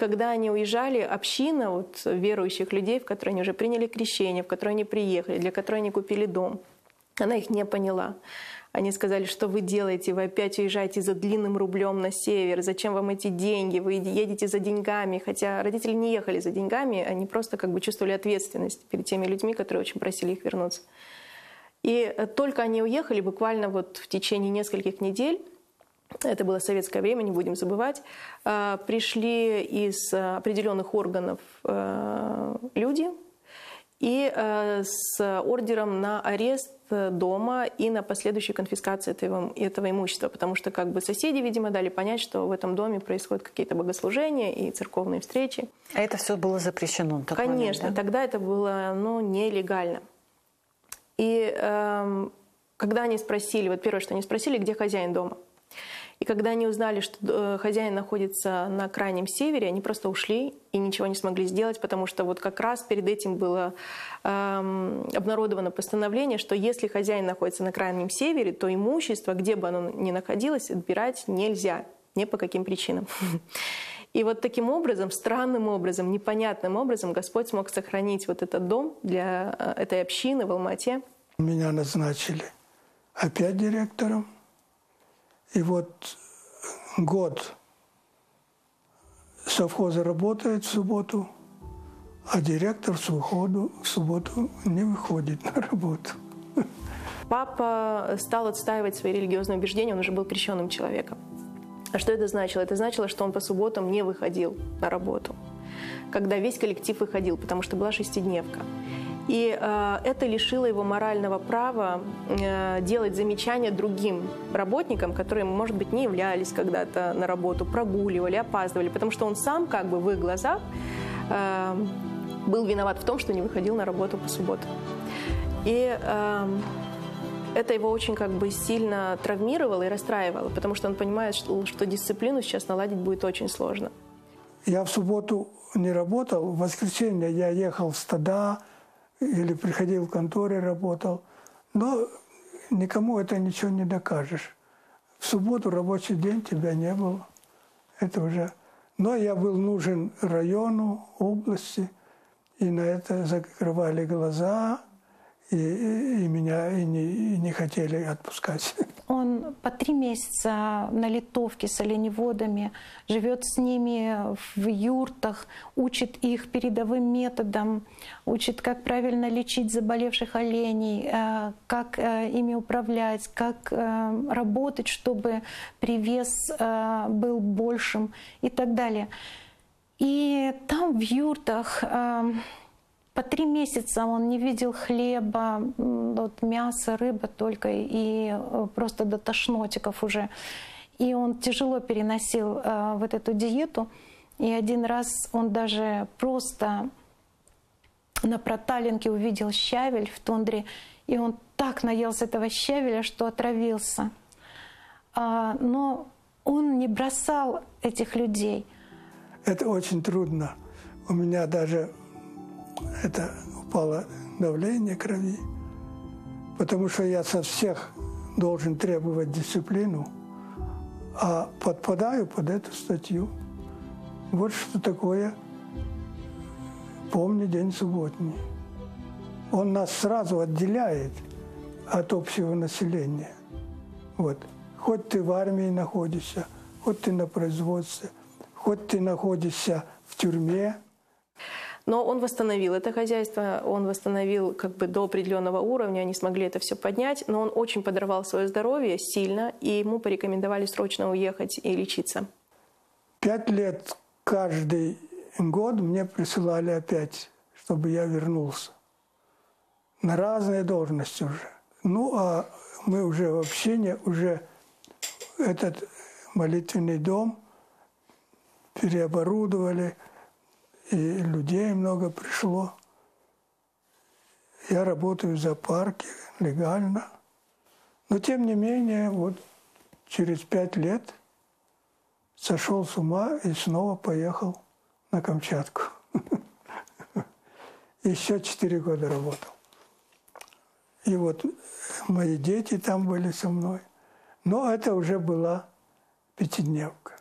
когда они уезжали, община вот, верующих людей, в которые они уже приняли крещение, в которые они приехали, для которой они купили дом, она их не поняла. Они сказали, что вы делаете, вы опять уезжаете за длинным рублем на север, зачем вам эти деньги, вы едете за деньгами. Хотя родители не ехали за деньгами, они просто как бы чувствовали ответственность перед теми людьми, которые очень просили их вернуться. И только они уехали, буквально вот в течение нескольких недель, это было советское время, не будем забывать, пришли из определенных органов люди и с ордером на арест дома и на последующую конфискацию этого имущества, потому что как бы соседи, видимо, дали понять, что в этом доме происходят какие-то богослужения и церковные встречи. А это все было запрещено? Конечно, момент, да? Тогда это было нелегально. И когда они спросили, вот первое, что они спросили, где хозяин дома. И когда они узнали, что хозяин находится на крайнем севере, они просто ушли и ничего не смогли сделать, потому что вот как раз перед этим было обнародовано постановление, что если хозяин находится на крайнем севере, то имущество, где бы оно ни находилось, отбирать нельзя, ни по каким причинам. И вот таким образом, странным образом, непонятным образом Господь смог сохранить вот этот дом для этой общины в Алма-Ате. Меня назначили опять директором. И вот год совхоза работает в субботу, а директор в субботу не выходит на работу. Папа стал отстаивать свои религиозные убеждения, он уже был крещенным человеком. А что это значило? Это значило, что он по субботам не выходил на работу, когда весь коллектив выходил, потому что была шестидневка. И это лишило его морального права делать замечания другим работникам, которые, может быть, не являлись когда-то на работу, прогуливали, опаздывали, потому что он сам как бы в их глазах был виноват в том, что не выходил на работу по субботам. И это его очень как бы сильно травмировало и расстраивало, потому что он понимает, что дисциплину сейчас наладить будет очень сложно. Я в субботу не работал, в воскресенье я ехал в стада, или приходил в конторе, работал. Но никому это ничего не докажешь. В субботу рабочий день тебя не было. Это уже... Но я был нужен району, области, и на это закрывали глаза, и меня и не хотели отпускать. Он по 3 месяца на литовке с оленеводами, живет с ними в юртах, учит их передовым методам, учит, как правильно лечить заболевших оленей, как ими управлять, как работать, чтобы привес был большим и так далее. И там в юртах по 3 месяца он не видел хлеба, вот мяса, рыба только, и просто до тошнотиков уже. И он тяжело переносил вот эту диету. И один раз он даже просто на проталинке увидел щавель в тундре, и он так наелся этого щавеля, что отравился. Но он не бросал этих людей. Это очень трудно. У меня даже упало давление крови, потому что я со всех должен требовать дисциплину, а подпадаю под эту статью. Вот что такое «Помни день субботний». Он нас сразу отделяет от общего населения. Вот. Хоть ты в армии находишься, хоть ты на производстве, хоть ты находишься в тюрьме. Но он восстановил это хозяйство, он восстановил как бы до определенного уровня, они смогли это все поднять, но он очень подорвал свое здоровье сильно, и ему порекомендовали срочно уехать и лечиться. 5 лет каждый год мне присылали опять, чтобы я вернулся. На разные должности уже. Ну, а мы уже в общине, уже этот молитвенный дом переоборудовали, и людей много пришло. Я работаю в зоопарке легально. Но тем не менее, вот через 5 лет сошел с ума и снова поехал на Камчатку. Еще 4 года работал. И вот мои дети там были со мной. Но это уже была пятидневка.